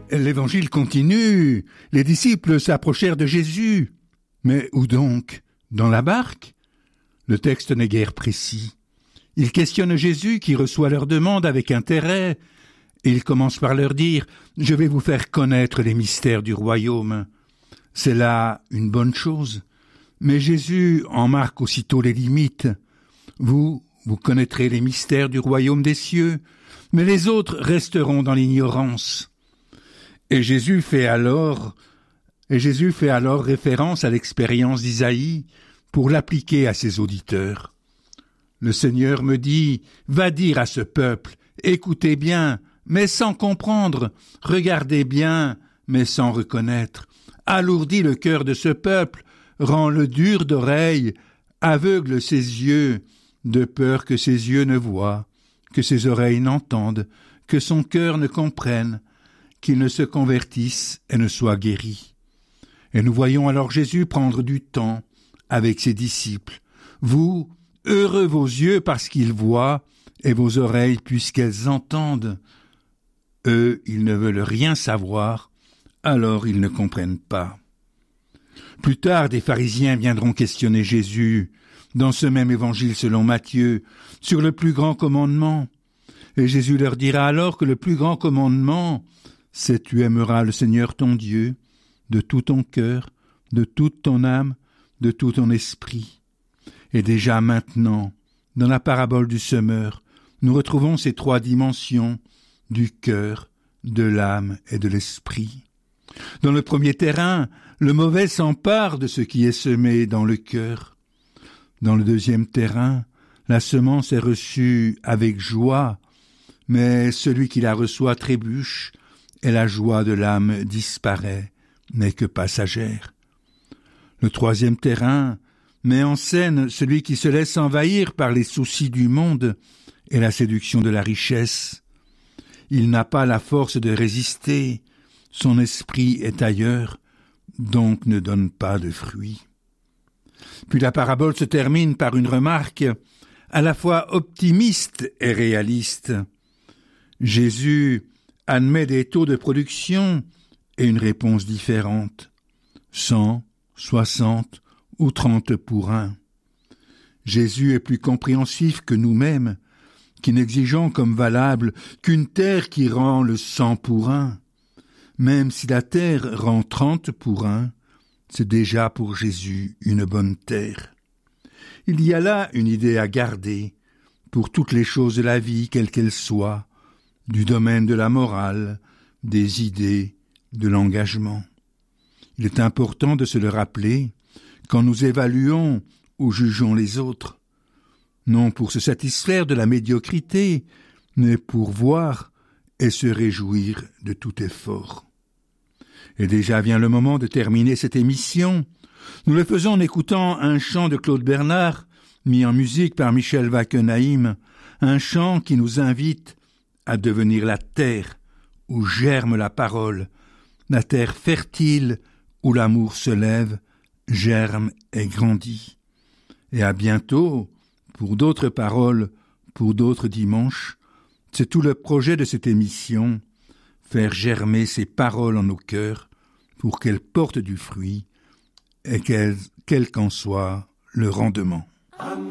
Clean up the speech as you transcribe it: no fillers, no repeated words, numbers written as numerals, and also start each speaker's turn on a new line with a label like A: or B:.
A: L'évangile continue. Les disciples s'approchèrent de Jésus. Mais où donc? Dans la barque? Le texte n'est guère précis. Ils questionnent Jésus qui reçoit leur demande avec intérêt. Et il commence par leur dire « Je vais vous faire connaître les mystères du royaume ». C'est là une bonne chose. Mais Jésus en marque aussitôt les limites. Vous connaîtrez les mystères du royaume des cieux, mais les autres resteront dans l'ignorance. Et Jésus fait alors référence à l'expérience d'Isaïe pour l'appliquer à ses auditeurs. Le Seigneur me dit, va dire à ce peuple, écoutez bien, mais sans comprendre, regardez bien, mais sans reconnaître. Alourdis le cœur de ce peuple, rends-le dur d'oreille, aveugle ses yeux, de peur que ses yeux ne voient, que ses oreilles n'entendent, que son cœur ne comprenne, qu'il ne se convertisse et ne soit guéri. Et nous voyons alors Jésus prendre du temps avec ses disciples. Vous, heureux vos yeux parce qu'ils voient, et vos oreilles puisqu'elles entendent. Eux, ils ne veulent rien savoir, alors ils ne comprennent pas. Plus tard, des pharisiens viendront questionner Jésus, dans ce même évangile selon Matthieu, sur le plus grand commandement. Et Jésus leur dira alors que le plus grand commandement, c'est « Tu aimeras le Seigneur ton Dieu de tout ton cœur, de toute ton âme, de tout ton esprit. » Et déjà maintenant, dans la parabole du semeur, nous retrouvons ces trois dimensions du cœur, de l'âme et de l'esprit. Dans le premier terrain, le mauvais s'empare de ce qui est semé dans le cœur. Dans le deuxième terrain, la semence est reçue avec joie, mais celui qui la reçoit trébuche, et la joie de l'âme disparaît, n'est que passagère. Le troisième terrain met en scène celui qui se laisse envahir par les soucis du monde et la séduction de la richesse. Il n'a pas la force de résister, son esprit est ailleurs, donc ne donne pas de fruits. Puis la parabole se termine par une remarque à la fois optimiste et réaliste. Jésus admet des taux de production et une réponse différente, 100, 60 ou 30 pour 1. Jésus est plus compréhensif que nous-mêmes, qui n'exigeons comme valable qu'une terre qui rend le 100 pour 1. Même si la terre rend 30 pour 1, c'est déjà pour Jésus une bonne terre. Il y a là une idée à garder pour toutes les choses de la vie, quelles qu'elles soient, du domaine de la morale, des idées, de l'engagement. Il est important de se le rappeler quand nous évaluons ou jugeons les autres, non pour se satisfaire de la médiocrité, mais pour voir et se réjouir de tout effort. Et déjà vient le moment de terminer cette émission. Nous le faisons en écoutant un chant de Claude Bernard, mis en musique par Michel Wackenheim, un chant qui nous invite à devenir la terre où germe la parole, la terre fertile où l'amour se lève, germe et grandit. Et à bientôt pour d'autres paroles, pour d'autres dimanches. C'est tout le projet de cette émission, faire germer ces paroles en nos cœurs pour qu'elles portent du fruit et quel qu'en soit le rendement.